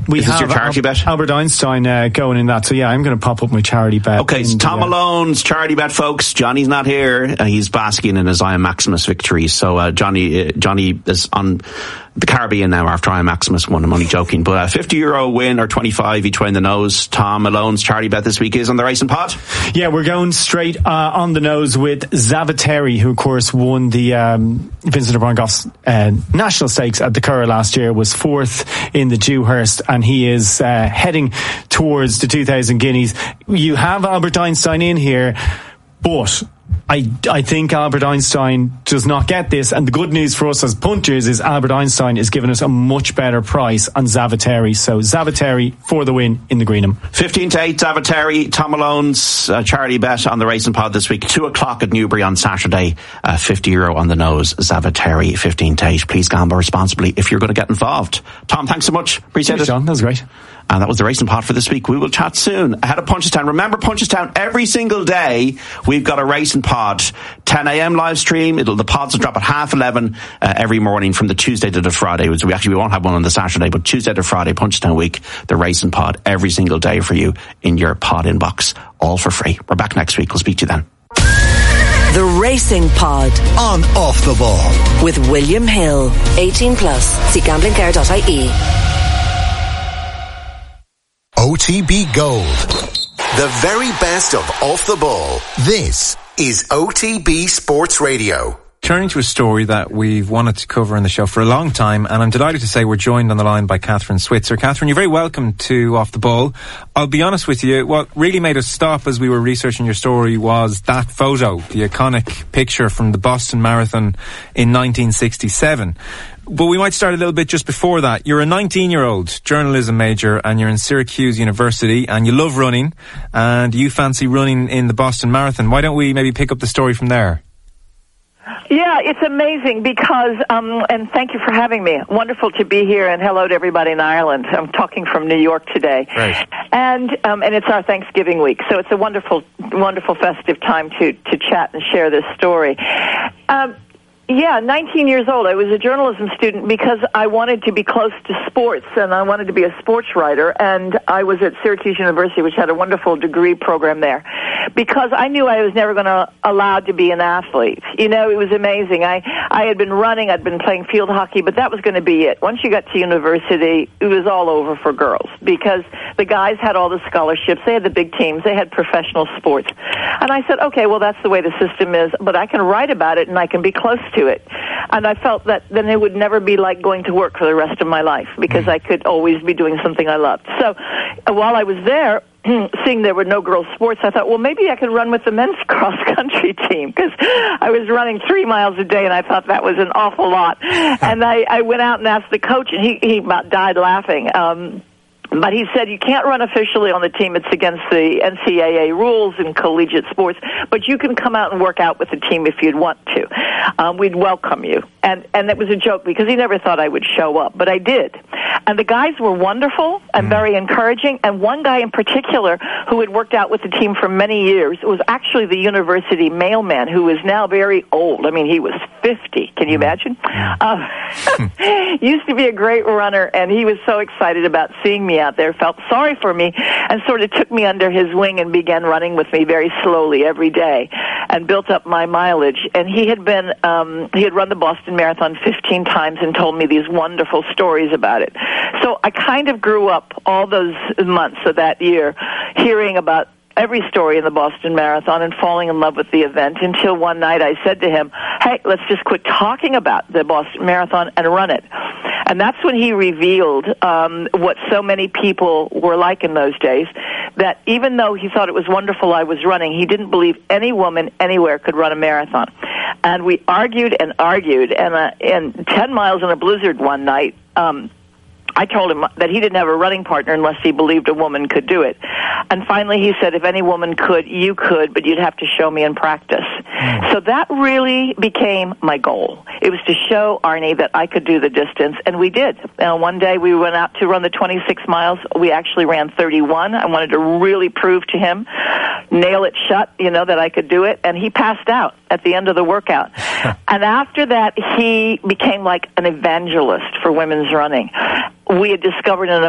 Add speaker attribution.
Speaker 1: Is this your charity bet?
Speaker 2: Albert Einstein going in that. So yeah, I'm going to pop up my charity bet.
Speaker 1: Okay, so Tom Malone's charity bet, folks. Johnny's not here. He's basking in his Iron Maximus victory. So Johnny is on the Caribbean now after Iron Maximus won. I'm only joking. But €50 win or 25 each way in the nose. Tom Malone's charity bet this week is on the Racing Pod.
Speaker 2: Yeah, we're going straight on the nose with Zavateri, who of course won the Vincent O'Brien Goff's National Stakes at the Curragh last year, was fourth in the Dewhurst, and he is heading towards the 2,000 guineas. You have Albert Einstein in here, but I think Albert Einstein does not get this, and the good news for us as punters is Albert Einstein is giving us a much better price on Zavateri. So Zavateri for the win in the Greenham.
Speaker 1: 15-8 Zavateri, Tom Malone's charity bet on the Racing Pod this week. 2:00 at Newbury on Saturday. €50 on the nose. Zavateri 15-8. Please gamble responsibly if you're going to get involved. Tom, thanks so much. Appreciate it.
Speaker 2: John, that was great.
Speaker 1: And that was the Racing Pod for this week. We will chat soon ahead of Punchestown. Remember, Punchestown, every single day we've got a Racing Pod. 10 a.m. live stream. The pods will drop at 11:30 every morning from the Tuesday to the Friday. We won't have one on the Saturday, but Tuesday to Friday, Punchestown week, the Racing Pod every single day for you in your pod inbox, all for free. We're back next week. We'll speak to you then.
Speaker 3: The Racing Pod
Speaker 4: on Off the Ball
Speaker 3: with William Hill. 18 plus. See gamblingcare.ie.
Speaker 4: OTB Gold. The very best of Off the Ball. This is OTB Sports Radio.
Speaker 5: Turning to a story that we've wanted to cover in the show for a long time, and I'm delighted to say we're joined on the line by Catherine Switzer. Catherine, you're very welcome to Off the Ball. I'll be honest with you, what really made us stop as we were researching your story was that photo, the iconic picture from the Boston Marathon in 1967. But we might start a little bit just before that. You're a 19-year-old journalism major and you're in Syracuse University and you love running and you fancy running in the Boston Marathon. Why don't we maybe pick up the story from there?
Speaker 6: Yeah, it's amazing because, and thank you for having me. Wonderful to be here, and hello to everybody in Ireland. I'm talking from New York today.
Speaker 5: Right.
Speaker 6: And it's our Thanksgiving week, so it's a wonderful, wonderful festive time to chat and share this story. Yeah, 19 years old. I was a journalism student because I wanted to be close to sports, and I wanted to be a sports writer, and I was at Syracuse University, which had a wonderful degree program there, because I knew I was never going to allowed to be an athlete. You know, it was amazing. I had been running, I'd been playing field hockey, but that was going to be it. Once you got to university, it was all over for girls, because the guys had all the scholarships, they had the big teams, they had professional sports. And I said, okay, well, that's the way the system is, but I can write about it and I can be close to it. And I felt that then it would never be like going to work for the rest of my life, because I could always be doing something I loved. So while I was there, seeing there were no girls' sports, I thought, well, maybe I could run with the men's cross-country team, because I was running 3 miles a day, and I thought that was an awful lot. And I went out and asked the coach, and he about died laughing. But he said, you can't run officially on the team. It's against the NCAA rules in collegiate sports. But you can come out and work out with the team if you'd want to. We'd welcome you. And it was a joke because he never thought I would show up. But I did. And the guys were wonderful and very encouraging. And one guy in particular who had worked out with the team for many years was actually the university mailman, who is now very old. I mean, he was 50. Can you imagine? Used to be a great runner, and he was so excited about seeing me out there, felt sorry for me, and sort of took me under his wing and began running with me very slowly every day and built up my mileage. And he had run the Boston Marathon 15 times and told me these wonderful stories about it. So I kind of grew up all those months of that year hearing about every story in the Boston Marathon and falling in love with the event, until one night I said to him, hey, let's just quit talking about the Boston Marathon and run it. And that's when he revealed what so many people were like in those days, that even though he thought it was wonderful I was running, he didn't believe any woman anywhere could run a marathon. And we argued, and 10 miles in a blizzard one night, I told him that he didn't have a running partner unless he believed a woman could do it. And finally he said, if any woman could, you could, but you'd have to show me in practice. So that really became my goal. It was to show Arnie that I could do the distance, and we did. One day we went out to run the 26 miles. We actually ran 31. I wanted to really prove to him, nail it shut, that I could do it, and he passed out at the end of the workout. And after that, he became like an evangelist for women's running. We had discovered an